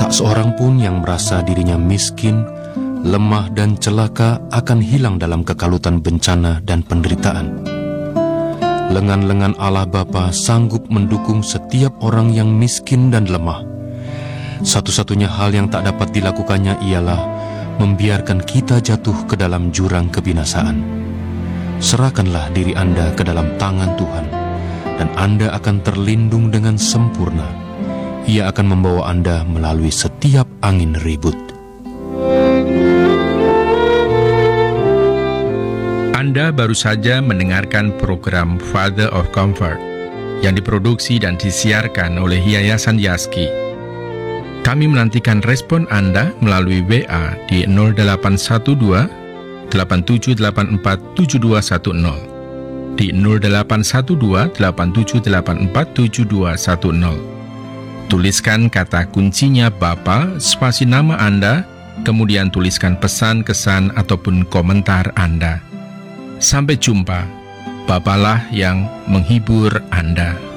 Tak seorang pun yang merasa dirinya miskin, lemah dan celaka akan hilang dalam kekalutan bencana dan penderitaan. Lengan-lengan Allah Bapa sanggup mendukung setiap orang yang miskin dan lemah. Satu-satunya hal yang tak dapat dilakukannya ialah membiarkan kita jatuh ke dalam jurang kebinasaan. Serahkanlah diri Anda ke dalam tangan Tuhan, dan Anda akan terlindung dengan sempurna. Ia akan membawa Anda melalui setiap angin ribut. Anda baru saja mendengarkan program Father of Comfort yang diproduksi dan disiarkan oleh Yayasan Yaski. Kami menantikan respon Anda melalui WA di 0812 8784 7210, di 0812 8784 7210. Tuliskan kata kuncinya Bapa, spasi nama Anda, kemudian tuliskan pesan, kesan, ataupun komentar Anda. Sampai jumpa, Bapalah yang menghibur Anda.